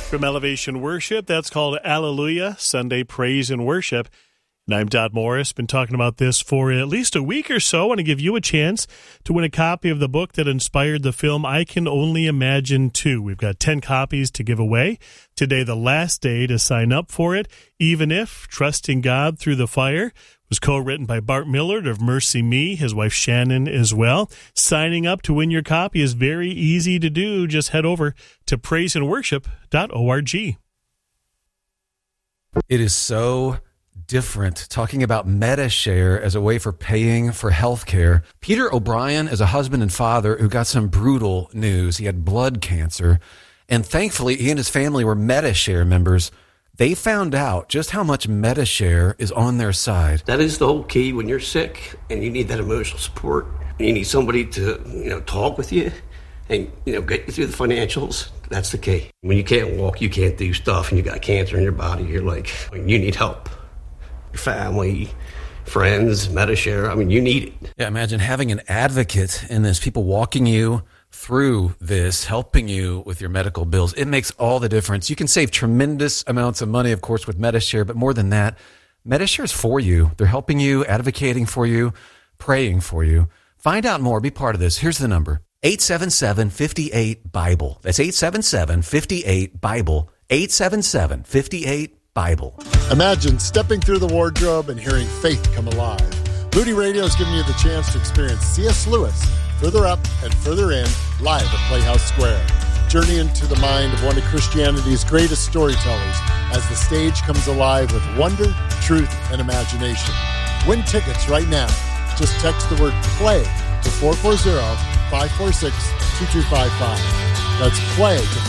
From Elevation Worship, that's called Alleluia, Sunday Praise and Worship. And I'm Todd Morris. Been talking about this for at least a week or so. I want to give you a chance to win a copy of the book that inspired the film I Can Only Imagine 2. We've got 10 copies to give away. Today, the last day to sign up for it. Even If, Trusting God Through the Fire, was co-written by Bart Millard of Mercy Me, his wife Shannon as well. Signing up to win your copy is very easy to do. Just head over to praiseandworship.org. It is so different talking about MediShare as a way for paying for health care. Peter O'Brien is a husband and father who got some brutal news. He had blood cancer, and thankfully he and his family were MediShare members. They found out just how much MediShare is on their side. That is the whole key when you're sick and you need that emotional support. You need somebody to, talk with you and, get you through the financials. That's the key. When you can't walk, you can't do stuff, and you got cancer in your body, you're like, you need help. Your family, friends, MediShare, you need it. Yeah, imagine having an advocate in this, people walking you through this, helping you with your medical bills. It makes all the difference. You can save tremendous amounts of money, of course, with MediShare, but more than that, MediShare is for you. They're helping you, advocating for you, praying for you. Find out more. Be part of this. Here's the number. 877-58-BIBLE. That's 877-58-BIBLE. 877-58-BIBLE. Imagine stepping through the wardrobe and hearing faith come alive. Moody Radio is giving you the chance to experience C.S. Lewis, Further Up and Further In, live at Playhouse Square. Journey into the mind of one of Christianity's greatest storytellers as the stage comes alive with wonder, truth, and imagination. Win tickets right now. Just text the word PLAY to 440-546-2255. That's PLAY to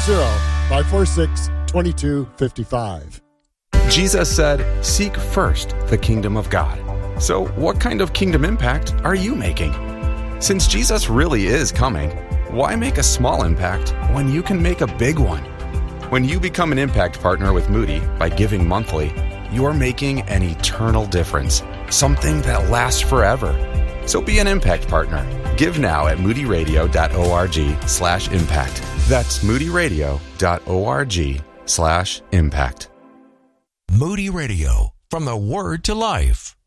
440-546-2255. Jesus said, "Seek first the kingdom of God." So what kind of kingdom impact are you making? Since Jesus really is coming, why make a small impact when you can make a big one? When you become an impact partner with Moody by giving monthly, you're making an eternal difference, something that lasts forever. So be an impact partner. Give now at moodyradio.org/impact. That's moodyradio.org/impact. Moody Radio, from the Word to Life.